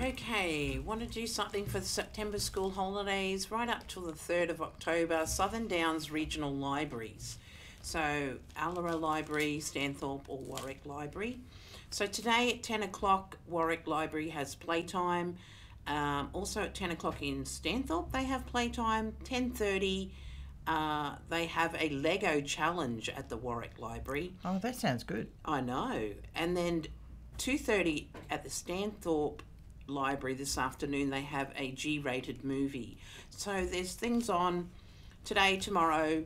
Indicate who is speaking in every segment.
Speaker 1: Okay, want to do something for the September school holidays right up till the 3rd of October, Southern Downs Regional Libraries. So, Allera Library, Stanthorpe or Warwick Library. So today at 10 o'clock, Warwick Library has playtime. Also at 10 o'clock in Stanthorpe, they have playtime. 10:30, they have a Lego challenge at the Warwick Library.
Speaker 2: Oh, that sounds good.
Speaker 1: I know. And then 2:30 at the Stanthorpe Library this afternoon, they have a G-rated movie. So there's things on today, tomorrow.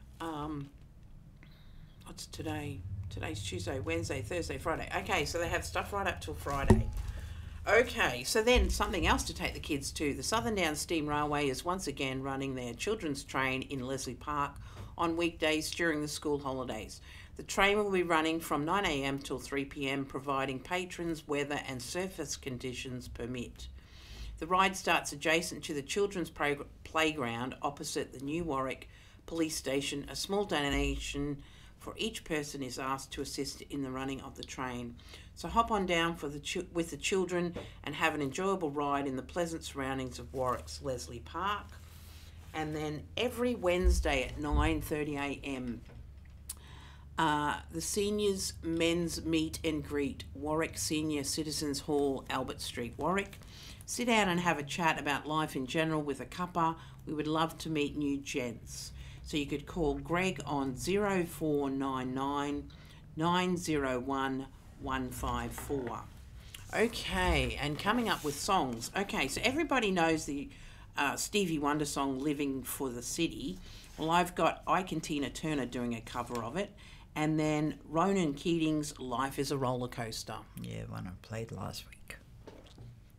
Speaker 1: What's today? Today's Tuesday, Wednesday, Thursday, Friday. Okay, so they have stuff right up till Friday. Okay, so then something else to take the kids to. The Southern Downs Steam Railway is once again running their children's train in Leslie Park on weekdays during the school holidays. The train will be running from 9 a.m. till 3 p.m, providing patrons weather and surface conditions permit. The ride starts adjacent to the children's playground opposite the New Warwick Police Station. A small donation for each person is asked to assist in the running of the train. So hop on down with the children and have an enjoyable ride in the pleasant surroundings of Warwick's Leslie Park. And then every Wednesday at 9:30 a.m, the Seniors Men's Meet and Greet, Warwick Senior Citizens Hall, Albert Street, Warwick. Sit down and have a chat about life in general with a cuppa. We would love to meet new gents. So you could call Greg on 0499 901 154. Okay, and coming up with songs. Okay, so everybody knows the Stevie Wonder song Living for the City. Well, I've got Ike and Tina Turner doing a cover of it. And then Ronan Keating's Life is a Roller Coaster.
Speaker 2: Yeah, one I played last week.